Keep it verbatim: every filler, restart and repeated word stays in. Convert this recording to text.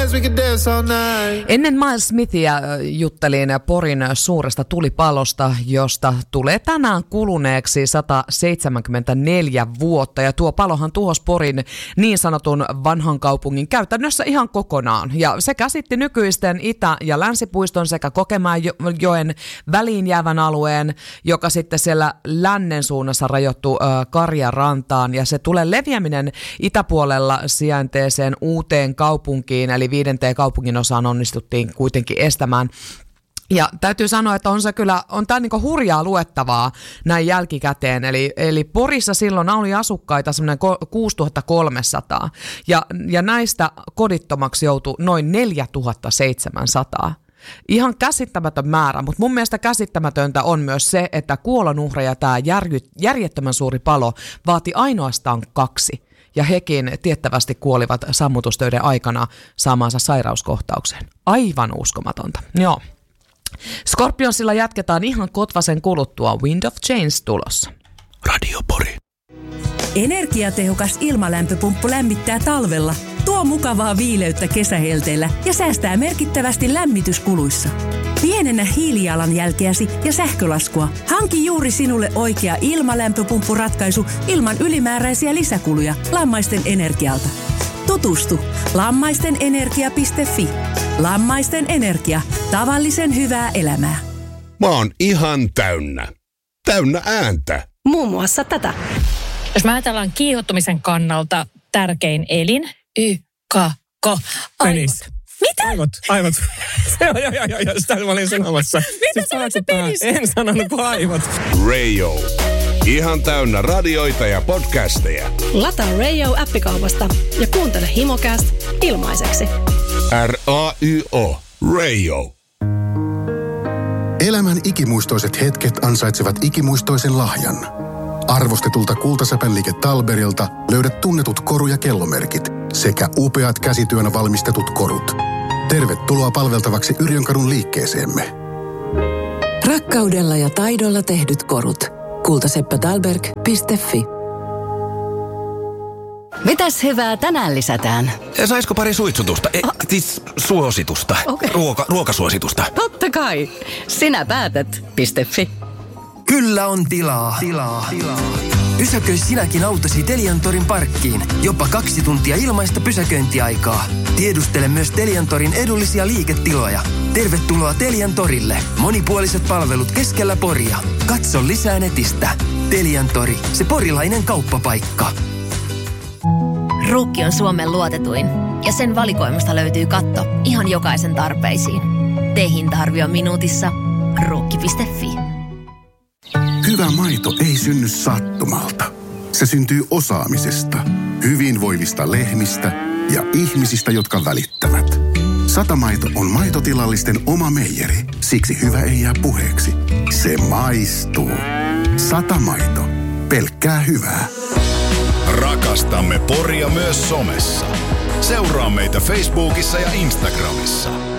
dance, we can dance all night. Ennen Miles Smithia juttelin Porin suuresta tulipalosta, josta tulee tänään kuluneeksi sata seitsemänkymmentäneljä vuotta. Ja tuo palohan tuhosi Porin niin sanotun vanhan kaupungin käytännössä ihan kokonaan. Ja se käsitti nykyisten Itä- ja Länsipuiston sekä Kokemäenjoen väliin jäävän alueen, joka sitten siellä lännen suunnassa rajoittuu äh, Karjarantaan. Ja se tulee leviäminen itäpuolella sijainteeseen uuteen kaupunkiin, eli viidenteen kaupungin osaan onnistuttiin kuitenkin estämään. Ja täytyy sanoa, että on se kyllä, on tämä niinku hurjaa luettavaa näin jälkikäteen. Eli, eli Porissa silloin oli asukkaita semmoinen kuusituhatta kolmesataa ja, ja näistä kodittomaksi joutui noin neljätuhatta seitsemänsataa. Ihan käsittämätön määrä, mutta mun mielestä käsittämätöntä on myös se, että kuolonuhreja tämä järj, järjettömän suuri palo vaati ainoastaan kaksi. Ja hekin tiettävästi kuolivat sammutustöiden aikana saamaansa sairauskohtaukseen. Aivan uskomatonta. Joo. Scorpionsilla jatketaan ihan kotvasen kuluttua. Wind of Change tulossa. Radio Pori. Energiatehokas ilmalämpöpumppu lämmittää talvella, tuo mukavaa viileyttä kesähelteillä ja säästää merkittävästi lämmityskuluissa. Pienennä hiilijalanjälkeäsi ja sähkölaskua. Hanki juuri sinulle oikea ilmalämpöpumppuratkaisu ilman ylimääräisiä lisäkuluja Lammaisten Energialta. Tutustu lammaistenenergia piste fi. Lammaisten Energia. Tavallisen hyvää elämää. Mä oon ihan täynnä. Täynnä ääntä. Muun muassa tätä. Jos mä ajatellaan kiihottumisen kannalta tärkein elin, y, ka, ko, aivot. Mitä? Aivot, aivot. Joo, joo, joo, joo, sitä mä olin sanomassa. Mitä sanoit se penis? En sanonut kuin aivot. Radio. Ihan täynnä radioita ja podcasteja. Lataa Radio-appikaupasta ja kuuntele Himocast ilmaiseksi. R A Y O. Radio. Elämän ikimuistoiset hetket ansaitsevat ikimuistoisen lahjan. Arvostetulta Kultasäpänliike Talberilta löydät tunnetut koru- ja kellomerkit sekä upeat käsityönä valmistetut korut. Tervetuloa palveltavaksi Yrjönkadun liikkeeseemme. Rakkaudella ja taidolla tehdyt korut. kultaseppätalberg piste fi. Mitäs hyvää tänään lisätään? Saisiko pari suitsutusta? E, siis suositusta. Okay. Ruoka, ruokasuositusta. Totta kai. Sinä päätät. .fi. Kyllä on tilaa. Tilaa. tilaa. Pysäköi sinäkin autosi Teliantorin parkkiin. Jopa kaksi tuntia ilmaista pysäköintiaikaa. Tiedustele myös Teliantorin edullisia liiketiloja. Tervetuloa Teliantorille. Monipuoliset palvelut keskellä Poria. Katso lisää netistä. Teliantori, se porilainen kauppapaikka. Ruukki on Suomen luotetuin ja sen valikoimasta löytyy katto ihan jokaisen tarpeisiin. Tee hinta-arvio minuutissa. Ruukki piste fi. Hyvä maito ei synny sattumalta. Se syntyy osaamisesta, hyvinvoivista lehmistä ja ihmisistä, jotka välittävät. Satamaito on maitotilallisten oma meijeri, siksi hyvä ei jää puheeksi. Se maistuu. Satamaito. Pelkkää hyvää. Rakastamme Poria myös somessa. Seuraa meitä Facebookissa ja Instagramissa.